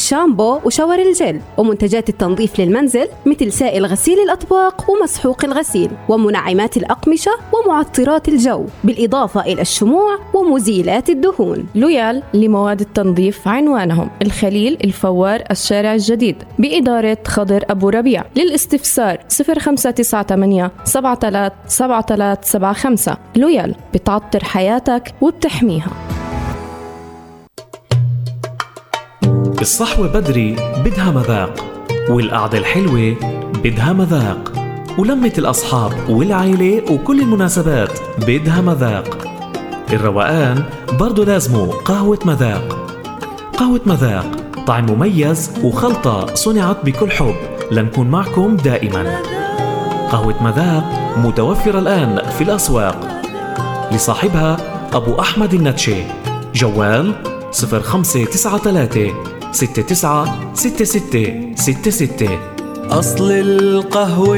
الشامبو وشاور الجل، ومنتجات التنظيف للمنزل مثل سائل غسيل الأطباق ومسحوق الغسيل، ومنعمات الأقمشة ومعطرات الجو، بالإضافة إلى الشموع ومزيلات الدهون. لويال لمواد التنظيف عنوانهم الخليل الفوار الشارع الجديد بإدارة خضر أبو ربيع. للاستفسار 0598 737375. لويال بتعطر حياتك وبتحميها. الصحوة بدري بدها مذاق، والقعدة الحلوة بدها مذاق، ولمة الأصحاب والعائلة وكل المناسبات بدها مذاق. الروقان برضو لازمه قهوة مذاق. قهوة مذاق طعم مميز وخلطة صنعت بكل حب لنكون معكم دائما. قهوة مذاق متوفرة الآن في الأسواق. لصاحبها أبو أحمد النتشي. جوال 0593 696666. أصل القهوة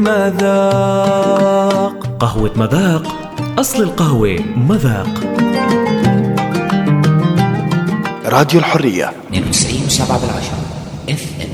مذاق. قهوة مذاق، أصل القهوة مذاق. راديو الحرية 92.7 FM.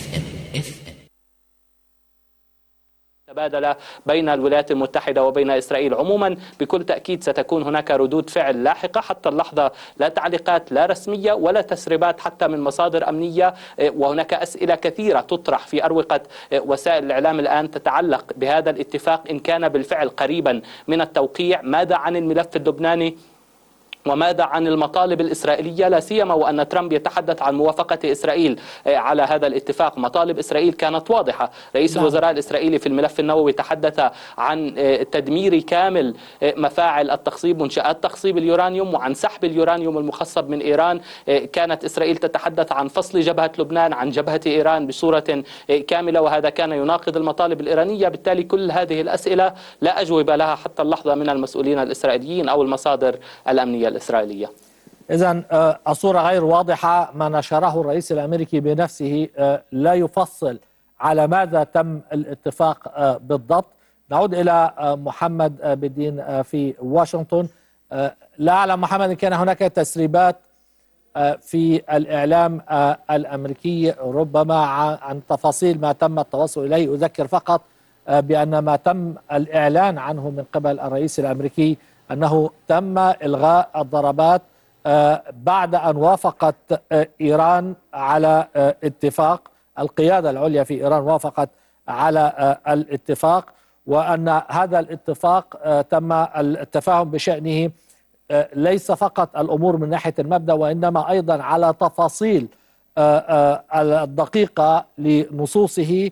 تبادل بين الولايات المتحدة وبين إسرائيل. عموما بكل تأكيد ستكون هناك ردود فعل لاحقة. حتى اللحظة لا تعليقات لا رسمية ولا تسريبات حتى من مصادر أمنية، وهناك أسئلة كثيرة تطرح في أروقة وسائل الإعلام الآن تتعلق بهذا الاتفاق إن كان بالفعل قريبا من التوقيع. ماذا عن الملف اللبناني؟ وماذا عن المطالب الإسرائيلية؟ لا سيما وأن ترامب يتحدث عن موافقة إسرائيل على هذا الاتفاق. مطالب إسرائيل كانت واضحة. رئيس الوزراء الإسرائيلي في الملف النووي تحدث عن تدمير كامل مفاعل التخصيب، منشآت تخصيب اليورانيوم، وعن سحب اليورانيوم المخصب من إيران. كانت إسرائيل تتحدث عن فصل جبهة لبنان عن جبهة إيران بصورة كاملة، وهذا كان يناقض المطالب الإيرانية. بالتالي كل هذه الأسئلة لا أجوبة لها حتى اللحظة من المسؤولين الإسرائيليين أو المصادر الأمنية الإسرائيلية. إذن الصورة غير واضحة. ما نشره الرئيس الأمريكي بنفسه لا يفصل على ماذا تم الاتفاق بالضبط. نعود إلى محمد بدين في واشنطن. لا أعلم محمد إن كان هناك تسريبات في الإعلام الأمريكي ربما عن تفاصيل ما تم التوصل إليه. أذكر فقط بأن ما تم الإعلان عنه من قبل الرئيس الأمريكي أنه تم إلغاء الضربات بعد أن وافقت إيران على اتفاق. القيادة العليا في إيران وافقت على الاتفاق، وأن هذا الاتفاق تم التفاهم بشأنه ليس فقط الأمور من ناحية المبدأ، وإنما أيضا على تفاصيل الدقيقة لنصوصه.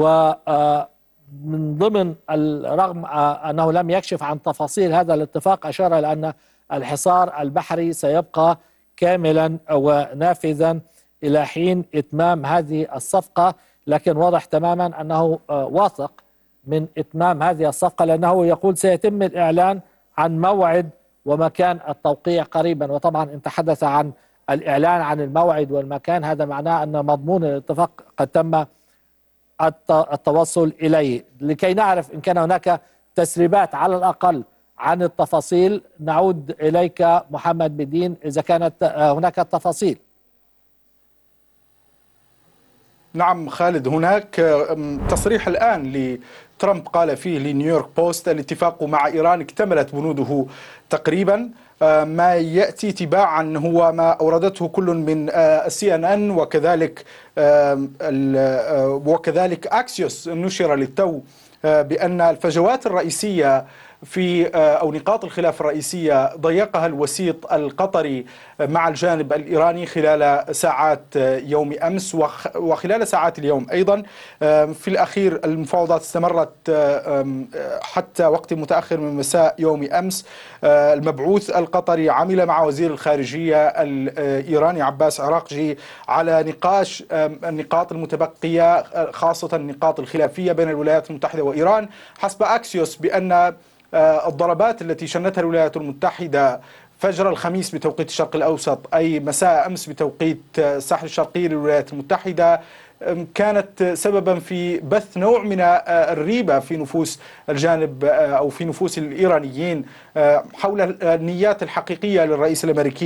ومن ضمن الرغم أنه لم يكشف عن تفاصيل هذا الاتفاق، أشار إلى أن الحصار البحري سيبقى كاملا ونافذا إلى حين إتمام هذه الصفقة. لكن واضح تماما أنه واثق من إتمام هذه الصفقة، لأنه يقول سيتم الإعلان عن موعد ومكان التوقيع قريبا. وطبعا إن تحدث عن الإعلان عن الموعد والمكان، هذا معناه أن مضمون الاتفاق قد تم التوصل إليه. لكي نعرف إن كان هناك تسريبات على الأقل عن التفاصيل، نعود إليك محمد بدين إذا كانت هناك تفاصيل. نعم خالد، هناك تصريح الآن لترامب قال فيه لنيويورك بوست: الاتفاق مع إيران اكتملت بنوده تقريبا. ما يأتي تباعا هو ما أوردته كل من CNN وكذلك أكسيوس. نشر للتو بأن الفجوات الرئيسية في أو نقاط الخلاف الرئيسية ضيقها الوسيط القطري مع الجانب الإيراني خلال ساعات يوم أمس وخلال ساعات اليوم أيضا. في الأخير المفاوضات استمرت حتى وقت متأخر من مساء يوم أمس. المبعوث القطري عمل مع وزير الخارجية الإيراني عباس عراقجي على نقاش النقاط المتبقية، خاصة النقاط الخلافية بين الولايات المتحدة وإيران. حسب أكسيوس بأن الضربات التي شنتها الولايات المتحدة فجر الخميس بتوقيت الشرق الأوسط، أي مساء أمس بتوقيت الساحل الشرقي للولايات المتحدة، كانت سببا في بث نوع من الريبة في نفوس الجانب أو في نفوس الإيرانيين حول النيات الحقيقية للرئيس الأمريكي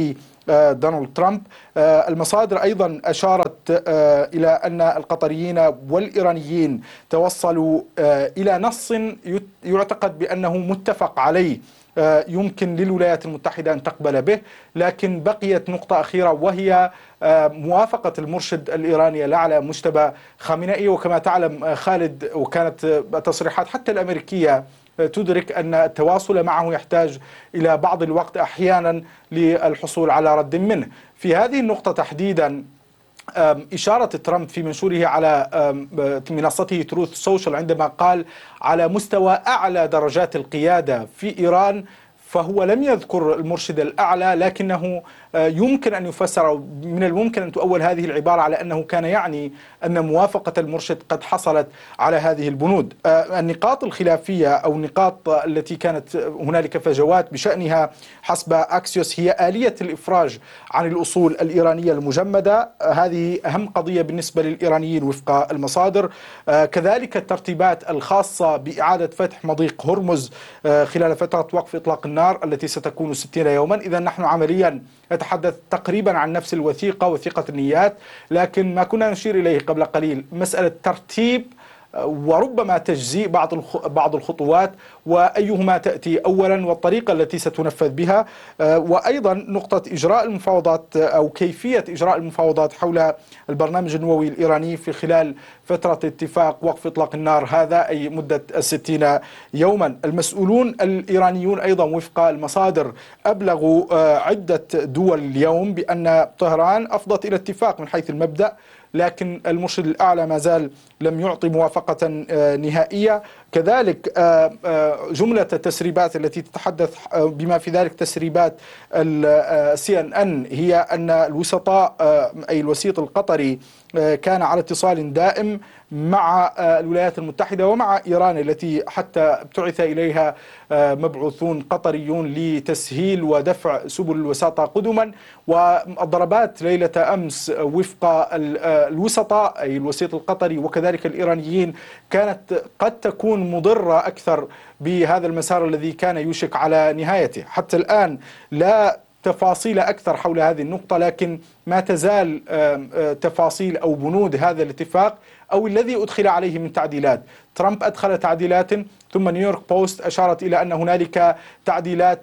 دونالد ترامب. المصادر أيضا أشارت إلى أن القطريين والإيرانيين توصلوا إلى نص يعتقد بأنه متفق عليه يمكن للولايات المتحدة أن تقبل به، لكن بقيت نقطة أخيرة وهي موافقة المرشد الإيراني الأعلى مجتبى خامنئي. وكما تعلم خالد، وكانت تصريحات حتى الأمريكية تدرك أن التواصل معه يحتاج إلى بعض الوقت أحيانا للحصول على رد منه. في هذه النقطة تحديدا إشارة ترامب في منشوره على منصته تروث سوشيال عندما قال على مستوى أعلى درجات القيادة في إيران، فهو لم يذكر المرشد الأعلى، لكنه يمكن أن يفسر، من الممكن أن تؤول هذه العبارة على أنه كان يعني أن موافقة المرشد قد حصلت على هذه البنود. النقاط الخلافية أو النقاط التي كانت هنالك فجوات بشأنها حسب أكسيوس هي آلية الإفراج عن الأصول الإيرانية المجمدة. هذه أهم قضية بالنسبة للإيرانيين وفق المصادر. كذلك الترتيبات الخاصة بإعادة فتح مضيق هرمز خلال فترة وقف إطلاق النار التي ستكون 60 يوما. إذا نحن عمليا نتحدث تقريبا عن نفس الوثيقة، وثيقة النيات، لكن ما كنا نشير إليه قبل قليل مسألة ترتيب وربما تجزيء بعض الخطوات وأيهما تأتي أولا والطريقة التي ستنفذ بها، وأيضا نقطة إجراء المفاوضات أو كيفية إجراء المفاوضات حول البرنامج النووي الإيراني في خلال فترة اتفاق وقف إطلاق النار هذا، أي مدة 60 يوما. المسؤولون الإيرانيون أيضا وفق المصادر أبلغوا عدة دول اليوم بأن طهران أفضت إلى اتفاق من حيث المبدأ، لكن المرشد الأعلى ما زال لم يعطي موافقة نهائية. كذلك جملة التسريبات التي تتحدث بما في ذلك تسريبات CNN هي أن الوسطاء أي الوسيط القطري كان على اتصال دائم مع الولايات المتحدة ومع إيران التي حتى ابتعث إليها مبعوثون قطريون لتسهيل ودفع سبل الوساطة قدما. والضربات ليلة أمس وفق الوسطاء أي الوسيط القطري وكذلك الإيرانيين كانت قد تكون مضرة أكثر بهذا المسار الذي كان يوشك على نهايته. حتى الآن لا تفاصيل أكثر حول هذه النقطة، لكن ما تزال تفاصيل أو بنود هذا الاتفاق أو الذي أدخل عليه من تعديلات. ترامب أدخل تعديلات، ثم نيويورك بوست أشارت إلى أن هنالك تعديلات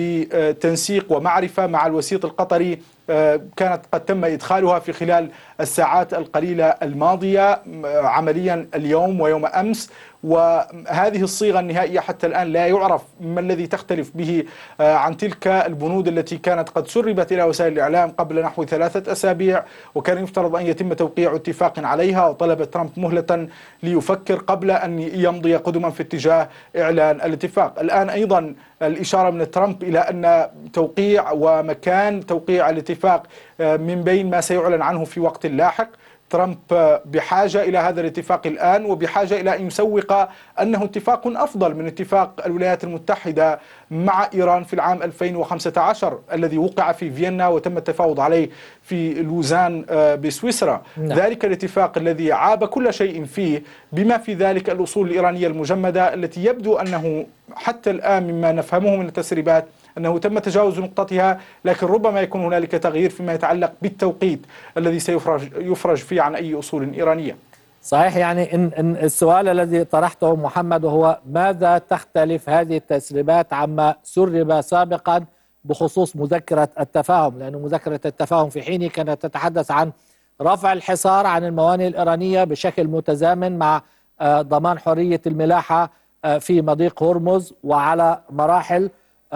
بتنسيق ومعرفة مع الوسيط القطري كانت قد تم إدخالها في خلال الساعات القليلة الماضية، عمليا اليوم ويوم أمس. وهذه الصيغة النهائية حتى الآن لا يعرف ما الذي تختلف به عن تلك البنود التي كانت قد سربت إلى وسائل الإعلام قبل نحو 3 أسابيع، وكان يفترض أن يتم توقيع اتفاق عليها، وطلب ترامب مهلة ليفكر قبل أن يمضي قدما في اتجاه إعلان الاتفاق. الآن أيضا الإشارة من ترامب إلى أن توقيع ومكان توقيع الاتفاق من بين ما سيعلن عنه في وقت لاحق. ترامب بحاجة إلى هذا الاتفاق الآن، وبحاجة إلى أن يسوق أنه اتفاق أفضل من اتفاق الولايات المتحدة مع إيران في العام 2015 الذي وقع في فيينا وتم التفاوض عليه في لوزان بسويسرا. ذلك الاتفاق الذي عاب كل شيء فيه بما في ذلك الأصول الإيرانية المجمدة التي يبدو أنه حتى الآن مما نفهمه من التسريبات أنه تم تجاوز نقطتها، لكن ربما يكون هنالك تغيير فيما يتعلق بالتوقيت الذي سيفرج فيه عن أي أصول إيرانية. صحيح. يعني إن السؤال الذي طرحته محمد هو ماذا تختلف هذه التسريبات عما سرب سابقا بخصوص مذكرة التفاهم، لأن مذكرة التفاهم في حين كانت تتحدث عن رفع الحصار عن الموانئ الإيرانية بشكل متزامن مع ضمان حرية الملاحة في مضيق هرمز وعلى مراحل،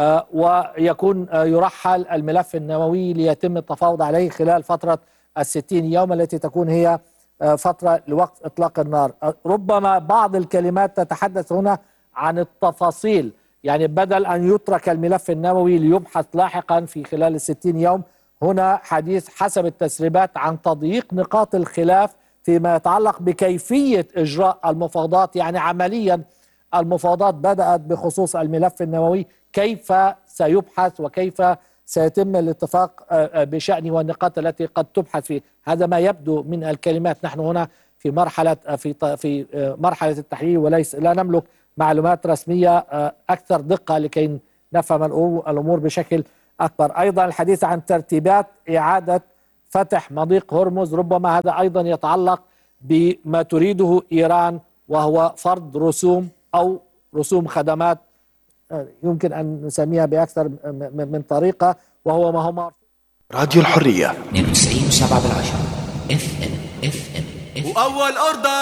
ويكون يرحل الملف النووي ليتم التفاوض عليه خلال فترة 60 يوم التي تكون هي فترة لوقف إطلاق النار. ربما بعض الكلمات تتحدث هنا عن التفاصيل، يعني بدل أن يترك الملف النووي ليبحث لاحقا في خلال 60 يوم، هنا حديث حسب التسريبات عن تضييق نقاط الخلاف فيما يتعلق بكيفية إجراء المفاوضات. يعني عمليا المفاوضات بدأت بخصوص الملف النووي، كيف سيبحث وكيف سيتم الاتفاق بشأن والنقاط التي قد تبحث فيه. هذا ما يبدو من الكلمات. نحن هنا في مرحلة التحليل وليس لا نملك معلومات رسمية أكثر دقة لكي نفهم الأمور بشكل أكبر. أيضا الحديث عن ترتيبات إعادة فتح مضيق هرمز، ربما هذا أيضا يتعلق بما تريده إيران، وهو فرض رسوم أو رسوم خدمات يمكن أن نسميها بأكثر من طريقة، وهو ما هو مرفوض. راديو الحرية 92.7 FM. وأول أرض